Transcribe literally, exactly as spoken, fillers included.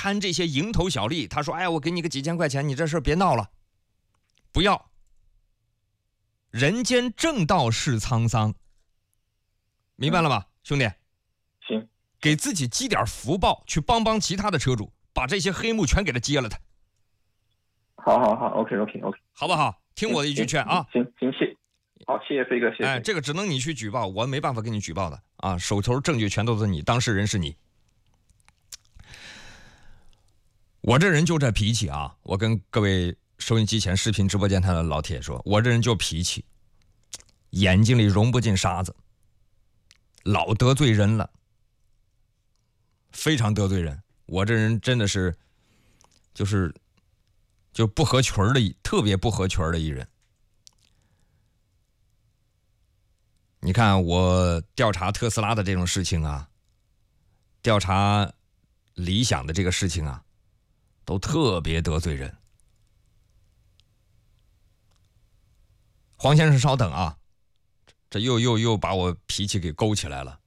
贪这些蝇头小利。他说：“哎呀，我给你个几千块钱，你这事儿别闹了，不要。人间正道是沧桑，明白了吧，兄弟？ 行， 给自己积点福报，去帮帮其他的车主，把这些黑幕全给他揭了他。 好好好 ，OK OK OK， 好不好？听我的一句劝啊！ 行行谢，好，谢谢飞哥，谢谢。 哎，这个只能你去举报，我没办法给你举报的啊，手头证据全都是你，当事人是你。我这人就这脾气啊！我跟各位收音机前视频直播间台的老铁说，我这人就脾气，眼睛里容不进沙子，老得罪人了，非常得罪人。我这人真的是，就是就不合群的，特别不合群的一人。你看我调查特斯拉的这种事情啊，调查理想的这个事情啊，都特别得罪人。黄先生稍等啊，这又又又把我脾气给勾起来了。